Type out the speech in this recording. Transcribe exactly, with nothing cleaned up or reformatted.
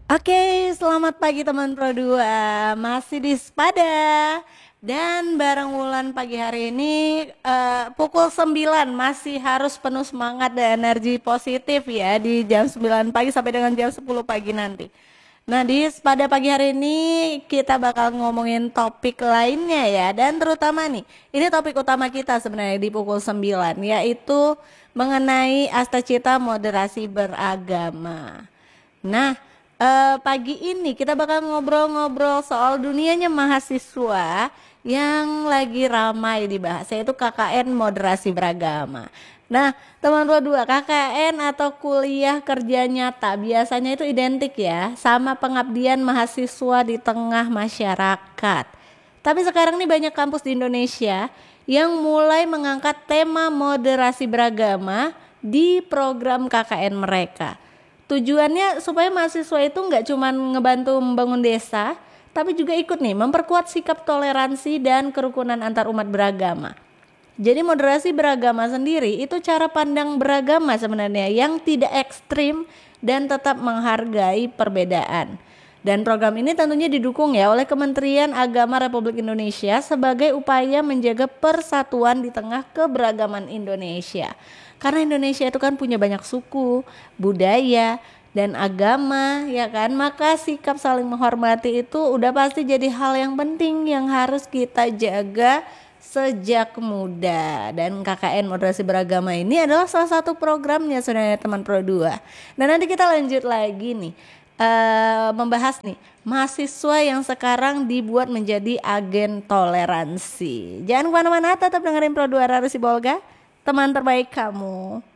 Oke, selamat pagi teman Pro dua. Masih di Spada. Dan bareng Wulan pagi hari ini eh, pukul sembilan masih harus penuh semangat dan energi positif ya di jam sembilan pagi sampai dengan jam sepuluh pagi nanti. Nah, di Spada pagi hari ini kita bakal ngomongin topik lainnya ya, dan terutama nih, ini topik utama kita sebenarnya di pukul sembilan, yaitu mengenai Astacita Moderasi Beragama. Nah, eh, pagi ini kita bakal ngobrol-ngobrol soal dunianya mahasiswa yang lagi ramai dibahas, yaitu K K N Moderasi Beragama. Nah, teman dua-dua, K K N atau kuliah kerja nyata biasanya itu identik ya sama pengabdian mahasiswa di tengah masyarakat. Tapi sekarang nih banyak kampus di Indonesia yang mulai mengangkat tema moderasi beragama di program K K N mereka. Tujuannya supaya mahasiswa itu nggak cuma ngebantu membangun desa, tapi juga ikut nih memperkuat sikap toleransi dan kerukunan antar umat beragama. Jadi moderasi beragama sendiri itu cara pandang beragama sebenarnya yang tidak ekstrim dan tetap menghargai perbedaan. Dan program ini tentunya didukung ya oleh Kementerian Agama Republik Indonesia sebagai upaya menjaga persatuan di tengah keberagaman Indonesia. Karena Indonesia itu kan punya banyak suku, budaya, dan agama ya kan, maka sikap saling menghormati itu udah pasti jadi hal yang penting yang harus kita jaga sejak muda. Dan K K N Moderasi Beragama ini adalah salah satu programnya sebenarnya teman Pro dua. Dan nanti kita lanjut lagi nih uh, membahas nih mahasiswa yang sekarang dibuat menjadi agen toleransi. Jangan kemana-mana, tetap dengerin Pro dua Rari Sibolga, teman terbaik kamu.